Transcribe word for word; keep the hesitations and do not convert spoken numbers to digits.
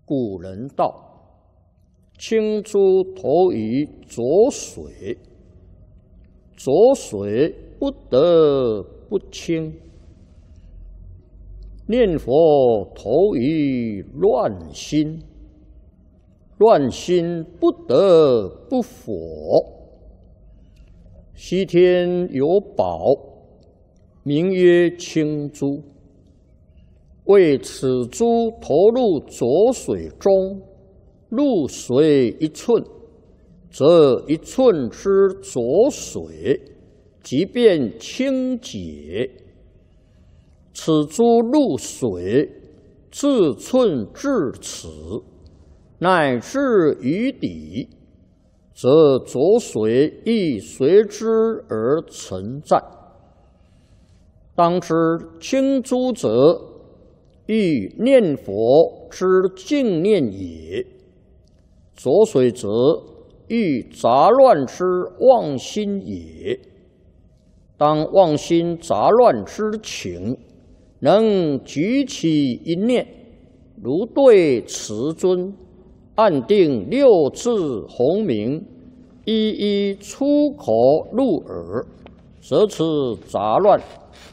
古人道：“清珠投于浊水，浊水不得不清；念佛投于乱心，乱心不得不佛。西天有宝，名曰清珠。为此珠投入浊水中，入水一寸，则一寸之浊水即变清洁。此珠入水，自寸至此，乃至于底，则浊水亦随之而存在。当知清珠者，欲念佛之净念也；浊水则，欲杂乱之妄心也。当妄心杂乱之情，能举起一念，如对慈尊，按定六字洪名，一一出口入耳，则此杂乱